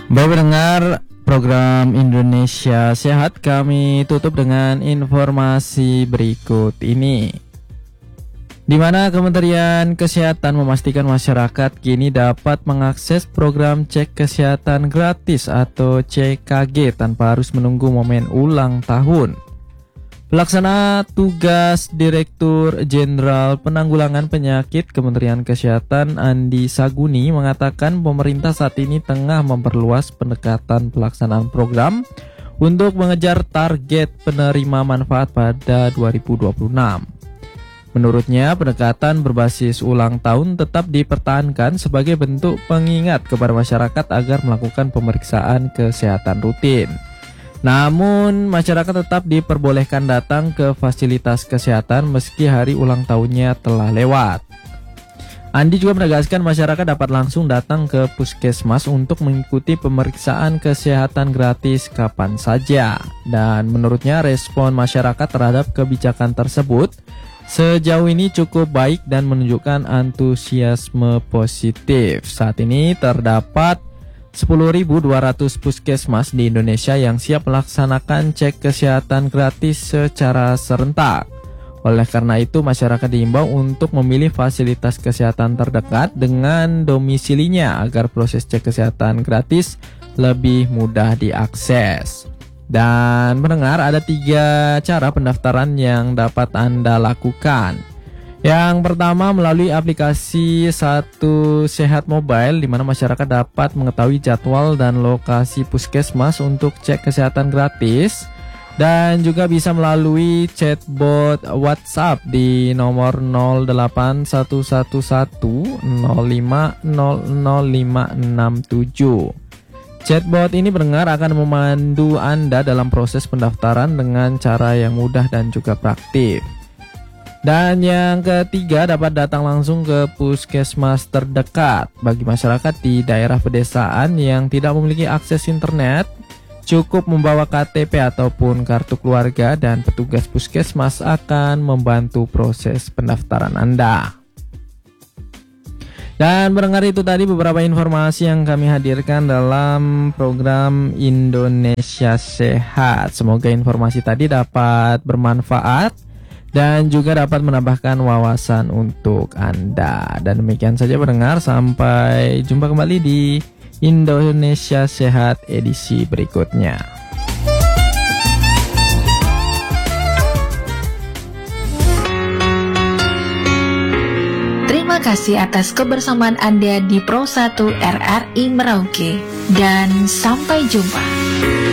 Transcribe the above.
Baik pendengar program Indonesia Sehat, kami tutup dengan informasi berikut ini. Di mana Kementerian Kesehatan memastikan masyarakat kini dapat mengakses program cek kesehatan gratis atau CKG tanpa harus menunggu momen ulang tahun. Pelaksana tugas Direktur Jenderal Penanggulangan Penyakit Kementerian Kesehatan Andi Saguni mengatakan pemerintah saat ini tengah memperluas pendekatan pelaksanaan program untuk mengejar target penerima manfaat pada 2026. Menurutnya, pendekatan berbasis ulang tahun tetap dipertahankan sebagai bentuk pengingat kepada masyarakat agar melakukan pemeriksaan kesehatan rutin. Namun, masyarakat tetap diperbolehkan datang ke fasilitas kesehatan meski hari ulang tahunnya telah lewat. Andi juga menegaskan masyarakat dapat langsung datang ke puskesmas untuk mengikuti pemeriksaan kesehatan gratis kapan saja. Dan menurutnya respon masyarakat terhadap kebijakan tersebut sejauh ini cukup baik dan menunjukkan antusiasme positif. Saat ini terdapat 10.200 puskesmas di Indonesia yang siap melaksanakan cek kesehatan gratis secara serentak. Oleh karena itu, masyarakat diimbau untuk memilih fasilitas kesehatan terdekat dengan domisilinya agar proses cek kesehatan gratis lebih mudah diakses. Dan pendengar, ada 3 cara pendaftaran yang dapat Anda lakukan. Yang pertama, melalui aplikasi Satu Sehat Mobile, di mana masyarakat dapat mengetahui jadwal dan lokasi puskesmas untuk cek kesehatan gratis. Dan juga bisa melalui chatbot WhatsApp di nomor 0811105000567. Chatbot ini pendengar akan memandu Anda dalam proses pendaftaran dengan cara yang mudah dan juga praktis. Dan yang ketiga, dapat datang langsung ke puskesmas terdekat. Bagi masyarakat di daerah pedesaan yang tidak memiliki akses internet, cukup membawa KTP ataupun kartu keluarga dan petugas puskesmas akan membantu proses pendaftaran Anda. Dan mendengar itu tadi beberapa informasi yang kami hadirkan dalam program Indonesia Sehat. Semoga informasi tadi dapat bermanfaat dan juga dapat menambahkan wawasan untuk Anda. Dan demikian saja pendengar, sampai jumpa kembali di Indonesia Sehat edisi berikutnya. Terima kasih atas kebersamaan Anda di Pro 1 RRI Merauke, dan sampai jumpa.